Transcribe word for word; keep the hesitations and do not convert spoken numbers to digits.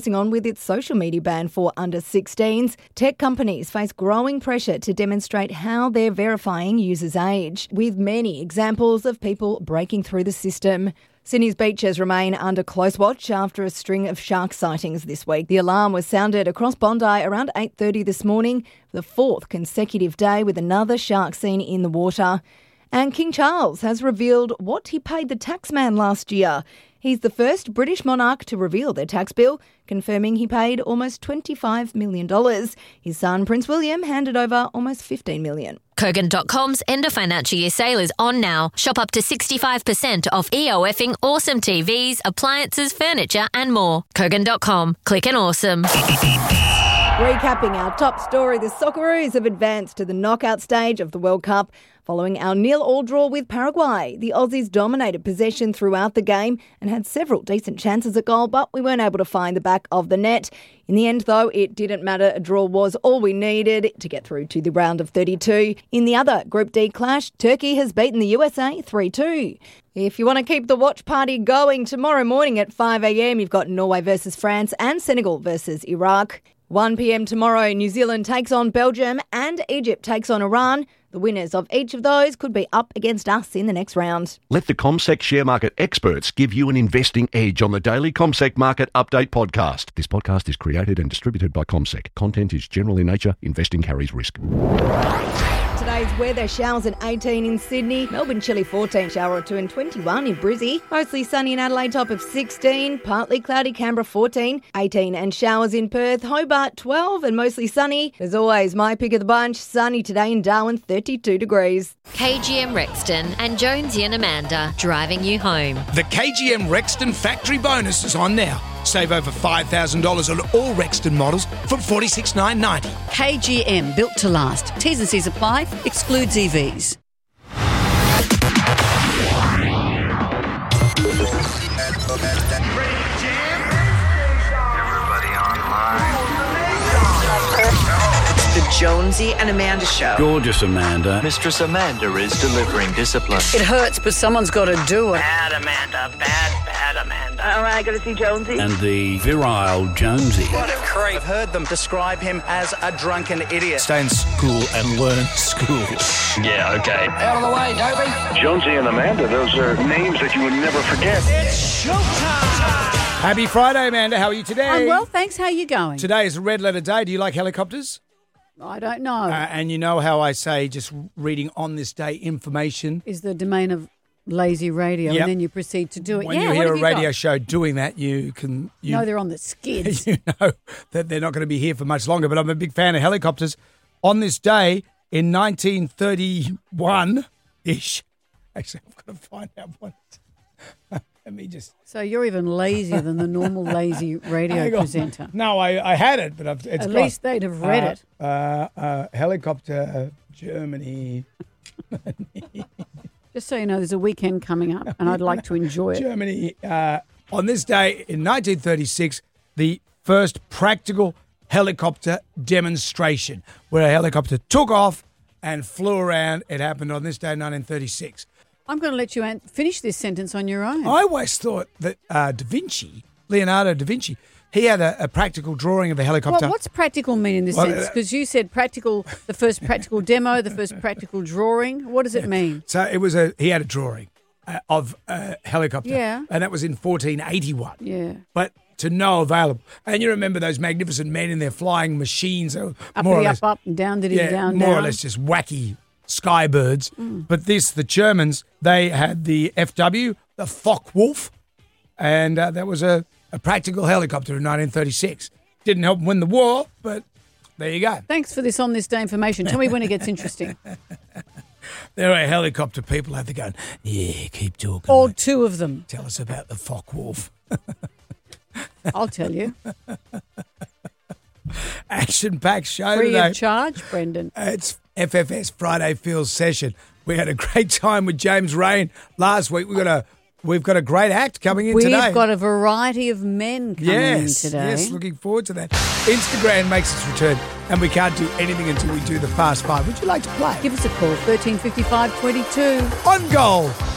On with its social media ban for under sixteens, tech companies face growing pressure to demonstrate how they're verifying users' age, with many examples of people breaking through the system. Sydney's beaches remain under close watch after a string of shark sightings this week. The alarm was sounded across Bondi around eight thirty this morning, the fourth consecutive day with another shark seen in the water. And King Charles has revealed what he paid the taxman last year. He's the first British monarch to reveal their tax bill, confirming he paid almost twenty-five million dollars. His son, Prince William, handed over almost fifteen million dollars. Kogan dot com's end of financial year sale is on now. Shop up to sixty-five percent off EOFing awesome T Vs, appliances, furniture and more. Kogan dot com. Click and awesome. Recapping our top story, the Socceroos have advanced to the knockout stage of the World Cup. Following our nil-all draw with Paraguay, the Aussies dominated possession throughout the game and had several decent chances at goal, but we weren't able to find the back of the net. In the end, though, it didn't matter. A draw was all we needed to get through to the round of thirty-two. In the other Group D clash, Turkey has beaten the U S A three two. If you want to keep the watch party going, tomorrow morning at five a.m, you've got Norway versus France and Senegal versus Iraq. one p.m. tomorrow, New Zealand takes on Belgium and Egypt takes on Iran. The winners of each of those could be up against us in the next round. Let the CommSec share market experts give you an investing edge on the daily CommSec Market Update podcast. This podcast is created and distributed by CommSec. Content is general in nature. Investing carries risk. Today's weather, showers at eighteen in Sydney, Melbourne chilly fourteen, shower or two and twenty-one in Brizzy, mostly sunny in Adelaide, top of sixteen, partly cloudy Canberra fourteen, eighteen and showers in Perth, Hobart twelve and mostly sunny. As always, my pick of the bunch, sunny today in Darwin, thirty-two degrees. K G M Rexton and Jonesy and Amanda driving you home. The K G M Rexton factory bonus is on now. Save over five thousand dollars on all Rexton models from forty-six thousand nine hundred ninety dollars. K G M, built to last. T's and C's apply. Excludes E Vs. Everybody online. The Jonesy and Amanda Show. Gorgeous Amanda. Mistress Amanda is delivering discipline. It hurts, but someone's got to do it. Bad Amanda, bad, bad Amanda. All right, got to see Jonesy. And the virile Jonesy. What a creep. I've heard them describe him as a drunken idiot. Stay in school and learn school. Yeah, okay. Out of the way, Dopey. Jonesy and Amanda, those are names that you would never forget. It's showtime. Happy Friday, Amanda. How are you today? I'm well, thanks. How are you going? Today is a red letter day. Do you like helicopters? I don't know. Uh, and you know how I say just reading on this day information is the domain of lazy radio, yep. and then you proceed to do it. When yeah, you hear a you radio got? show doing that, you can... You know they're on the skids. You know that they're not going to be here for much longer, but I'm a big fan of helicopters. On this day in nineteen thirty-one-ish... Actually, I've got to find out what... Let me just... So you're even lazier than the normal lazy radio presenter. No, I, I had it, but I've, it's At gone. least they'd have read uh, it. Uh, uh, helicopter, Germany. Just so you know, there's a weekend coming up, and I'd like to enjoy it. Germany. Uh, on this day in nineteen thirty-six, the first practical helicopter demonstration, where a helicopter took off and flew around. It happened on this day in nineteen thirty-six. I'm going to let you an- finish this sentence on your own. I always thought that uh, Da Vinci, Leonardo da Vinci, he had a, a practical drawing of a helicopter. Well, what's practical mean in this well, sense? Because you said practical, the first practical demo, the first practical drawing. What does it mean? So it was a he had a drawing uh, of a helicopter. Yeah. And that was in fourteen eighty-one. Yeah. But to no available. And you remember those magnificent men in their flying machines. Up, more or less, up, up, and down, did yeah, down, more down. or less just wacky skybirds. Mm. But this, the Germans, they had the F W, the Focke-Wulf, and uh, that was a, a practical helicopter in nineteen thirty-six. Didn't help them win the war, but there you go. Thanks for this on this day information. Tell me when it gets interesting. There are helicopter people out there going, yeah, keep talking. All mate. two of them. Tell us about the Focke-Wulf. I'll tell you. Action-packed show Free today. of charge, Brendan. It's F F S Friday Fields session. We had a great time with James Rain last week. We've got a we've got a great act coming in We've today. We've got a variety of men coming yes, in today. Yes, looking forward to that. Instagram makes its return, and we can't do anything until we do the Fast Five. Would you like to play? Give us a call, thirteen fifty-five twenty-two. On goal.